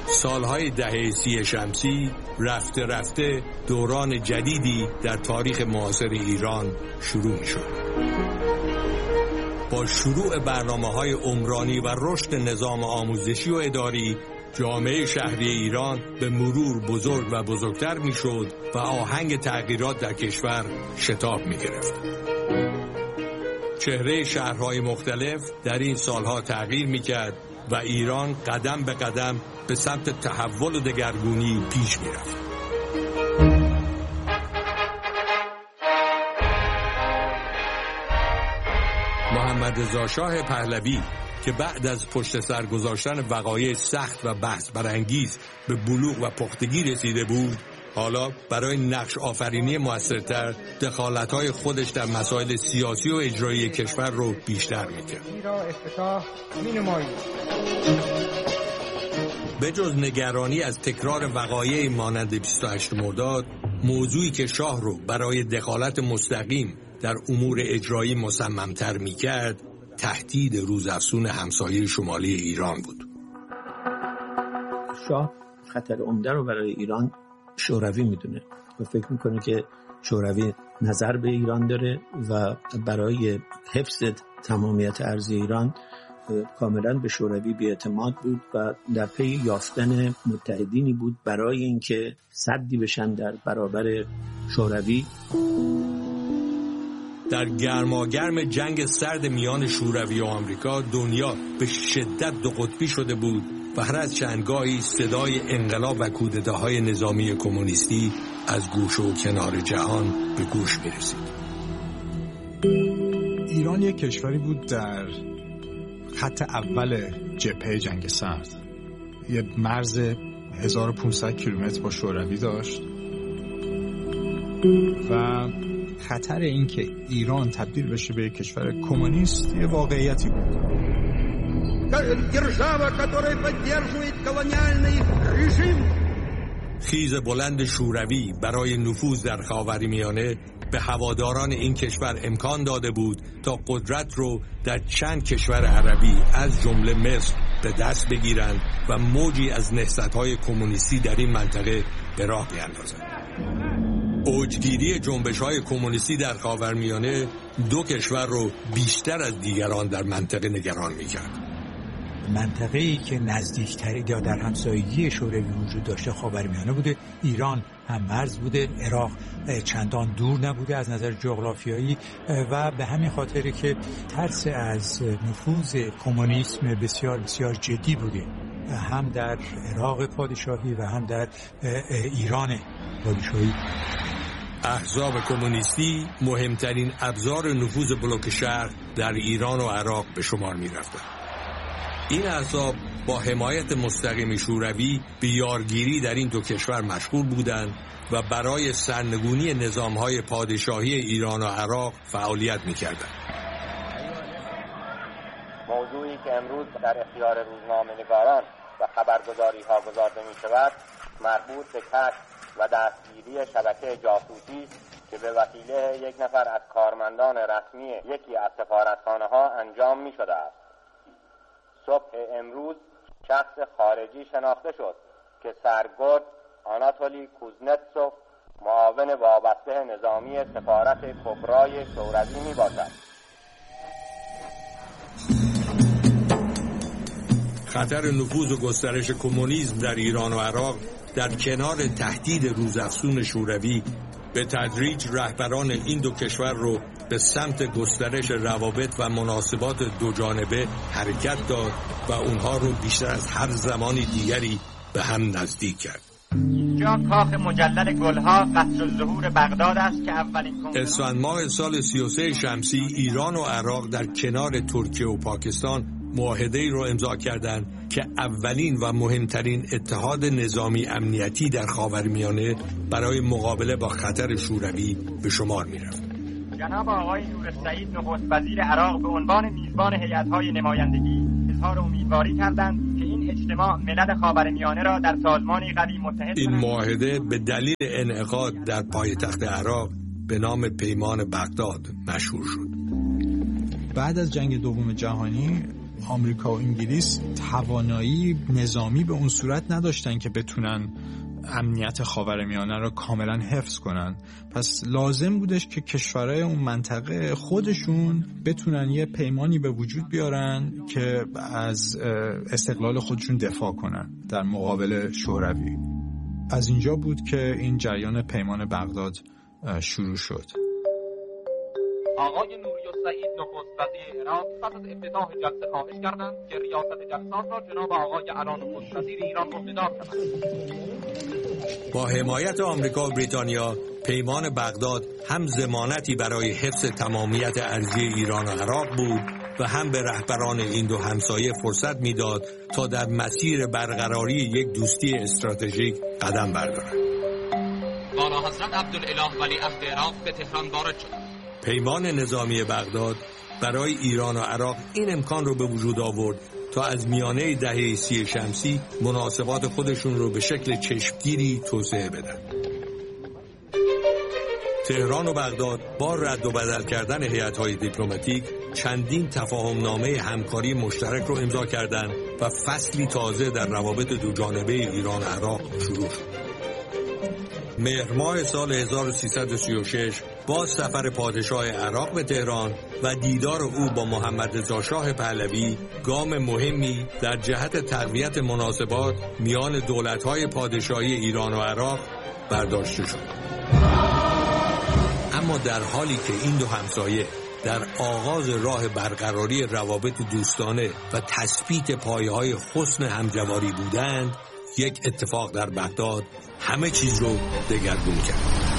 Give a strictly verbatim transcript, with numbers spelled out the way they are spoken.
سالهای دهه سی شمسی رفته رفته دوران جدیدی در تاریخ معاصر ایران شروع می شد. با شروع برنامه‌های عمرانی و رشد نظام آموزشی و اداری، جامعه شهری ایران به مرور بزرگ و بزرگتر می شد و آهنگ تغییرات در کشور شتاب می گرفت. چهره شهرهای مختلف در این سالها تغییر می کرد و ایران قدم به قدم به سمت تحول و دگرگونی پیش می رفت. محمد رضا شاه پهلوی که بعد از پشت سر گذاشتن وقایع سخت و بحث برانگیز به بلوغ و پختگی رسیده بود، حالا برای نقش آفرینی موثرتر دخالت‌های خودش در مسائل سیاسی و اجرایی کشور رو بیشتر می‌کرد. به جز نگرانی از تکرار وقایع مانند بیست و هشتم مرداد، موضوعی که شاه رو برای دخالت مستقیم در امور اجرایی مصمم‌تر می‌کرد، تهدید روزافزون همسایه شمالی ایران بود. شاه خطر عمده رو برای ایران شوروی میدونه و فکر میکنه که شوروی نظر به ایران داره و برای حفظ تمامیت ارضی ایران کاملا به شوروی بی‌اعتماد بود و در پی یافتن متحدینی بود برای اینکه سدی بشن در برابر شوروی. در گرماگرم جنگ سرد میان شوروی و آمریکا، دنیا به شدت دو قطبی شده بود و هر از چندگاهی صدای انقلاب و کودتاهای نظامی کمونیستی از گوش و کنار جهان به گوش می رسید. ایران یک کشوری بود در خط اول جبهه جنگ سرد. یه مرز هزار و پانصد کیلومتر با شوروی داشت و خطر این که ایران تبدیل بشه به یک کشور کمونیست یه واقعیتی بود. خیز بلند شوروی برای نفوذ در خاورمیانه به هواداران این کشور امکان داده بود تا قدرت رو در چند کشور عربی از جمله مصر به دست بگیرند و موجی از نهضت‌های کمونیستی در این منطقه به راه بیاندازند. اوجگیری جنبش‌های کمونیستی در خاورمیانه دو کشور رو بیشتر از دیگران در منطقه نگران می‌کرد. منطقه‌ای که نزدیکتری یا در همسایگی شوروی وجود داشته خاورمیانه بوده. ایران هم مرز بوده، عراق چندان دور نبوده از نظر جغرافیایی و به همین خاطری که ترس از نفوذ کمونیسم بسیار بسیار جدی بوده، هم در عراق پادشاهی و هم در ایران پادشاهی. احزاب کمونیستی مهمترین ابزار نفوذ بلوک شرق در ایران و عراق به شمار می رفتند. این احزاب با حمایت مستقیم شوروی به یارگیری در این دو کشور مشغول بودند و برای سرنگونی نظام‌های پادشاهی ایران و عراق فعالیت می‌کردند. موضوعی که امروز در اختیار روزنامه‌نگاران و خبرگزاری‌ها گزارده می‌شود، مربوط به کشف و دستگیری شبکه جاسوسی که به وسیله یک نفر از کارمندان رسمی یکی از سفارتخانه‌ها انجام می‌شده است. صبح امروز شخص خارجی شناخته شد که سرگرد آناتولی کوزنتسوف معاون وابسته نظامی سفارت کبرای شوروی می باشد. خطر نفوذ و گسترش کمونیسم در ایران و عراق در کنار تهدید روزافزون شوروی به تدریج رهبران این دو کشور رو به سمت گسترش روابط و مناسبات دو جانبه حرکت داد و اونها رو بیشتر از هر زمانی دیگری به هم نزدیک کرد. جا کاخ مجلل گلها قصر الظهور بغداد است که اولین اسفند ماه سال سی و سه شمسی ایران و عراق در کنار ترکیه و پاکستان معاهده‌ای رو امضا کردند که اولین و مهمترین اتحاد نظامی امنیتی در خاورمیانه برای مقابله با خطر شوروی به شمار می‌رفت. جناب آقای نورالسعید نخست وزیر عراق به عنوان میزبان هیئت‌های نمایندگی اظهار امیدواری کردند که این اجتماع ملل خاورمیانه را در سازمانی قوی متحد این معاهده به دلیل انعقاد در پایتخت عراق به نام پیمان بغداد مشهور شد. بعد از جنگ دوم جهانی آمریکا و انگلیس توانایی نظامی به اون صورت نداشتن که بتونن امنیت خاورمیانه رو کاملا حفظ کنن. پس لازم بودش که کشورهای اون منطقه خودشون بتونن یه پیمانی به وجود بیارن که از استقلال خودشون دفاع کنن در مقابل شوروی. از اینجا بود که این جریان پیمان بغداد شروع شد. آقای نوری السعید نخست وزیر عراق پس از افتتاح جلسه خواهش کردند که ریاست جلسات را جناب آقای علان نخست وزیر ایران عهده‌دار کنند. با حمایت آمریکا و بریتانیا پیمان بغداد هم ضمانتی برای حفظ تمامیت ارضی ایران و عراق بود و هم به رهبران این دو همسایه فرصت میداد تا در مسیر برقراری یک دوستی استراتژیک قدم بردارند. والا حضرت عبدالاله ولیعهد عراق به تهران وارد شدند. پیمان نظامی بغداد برای ایران و عراق این امکان رو به وجود آورد تا از میانه دهه سی شمسی مناسبات خودشون رو به شکل چشمگیری توسعه بدن. تهران و بغداد با رد و بدل کردن هیئت‌های دیپلماتیک چندین تفاهمنامه همکاری مشترک رو امضا کردند و فصلی تازه در روابط دو جانبه ایران و عراق شروع شد. مهر ماه سال هزار و سیصد و سی و شش با سفر پادشاه عراق به تهران و دیدار او با محمد رضا شاه پهلوی گام مهمی در جهت تقویت مناسبات میان دولت‌های پادشاهی ایران و عراق برداشته شد. اما در حالی که این دو همسایه در آغاز راه برقراری روابط دوستانه و تثبیت پایه‌های حسن همجواری بودند، یک اتفاق در بغداد همه چیز رو دگرگون کرد.